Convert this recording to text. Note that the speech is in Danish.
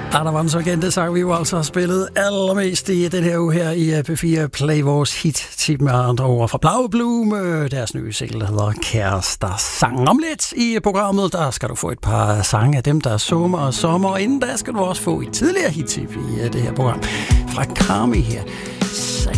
Der var den så igen, det sang vi jo altså har spillet allermest i den her uge her i P4 Play, vores hit-tip med andre ord fra Blaue Blume. Deres nye single, der hedder Kærester Sang. Om lidt i programmet, der skal du få et par sange af dem, der er sommer, og inden da skal du også få et tidligere hit-tip i det her program fra Karmi her.